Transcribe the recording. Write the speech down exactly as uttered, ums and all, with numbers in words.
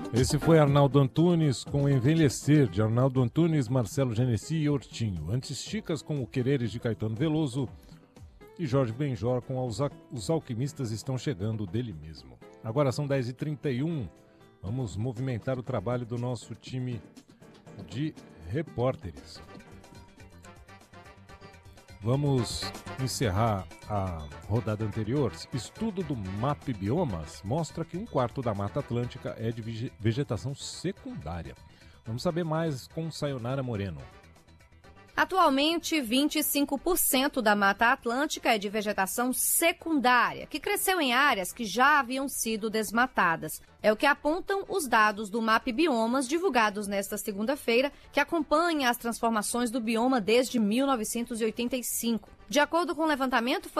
Esse foi Arnaldo Antunes com Envelhecer, de Arnaldo Antunes, Marcelo Genesi e Hortinho. Antes, Chicas com O Quereres, de Caetano Veloso. E Jorge Benjor com Os Alquimistas Estão Chegando, dele mesmo. Agora são dez e trinta e um. Vamos movimentar o trabalho do nosso time de repórteres. Vamos encerrar a rodada anterior. Estudo do MAP Biomas mostra que um quarto da Mata Atlântica é de vegetação secundária. Vamos saber mais com Sayonara Moreno. Atualmente, vinte e cinco por cento da Mata Atlântica é de vegetação secundária, que cresceu em áreas que já haviam sido desmatadas. É o que apontam os dados do MAP Biomas divulgados nesta segunda-feira, que acompanha as transformações do bioma desde mil novecentos e oitenta e cinco. De acordo com o levantamento, foi